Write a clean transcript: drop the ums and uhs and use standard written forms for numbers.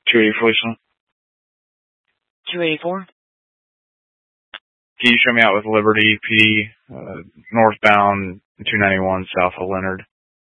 284, son. 284. Can you show me out with Liberty PD, northbound 291 south of Leonard?